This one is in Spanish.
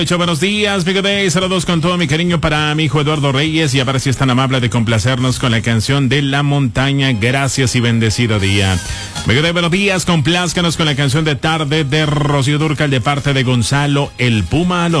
Buenos días, Big Day. Saludos con todo mi cariño para mi hijo Eduardo Reyes. Y a ver si es tan amable de complacernos con la canción de La Montaña. Gracias y bendecido día. Big Day, buenos días. Complázcanos con la canción de Tarde de Rocío Dúrcal de parte de Gonzalo El Puma.